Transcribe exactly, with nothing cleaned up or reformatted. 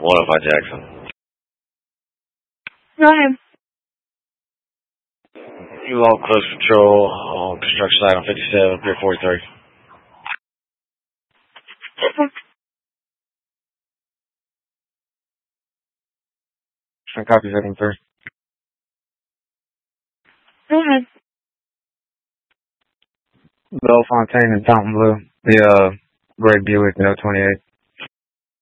one oh five Jackson. Go ahead. You all close control on construction site on fifty-seven, Pier forty-three. I copy seven three. Go ahead. Bellefontaine and Fountain Blue. The uh, Red Buick, no twenty-eight.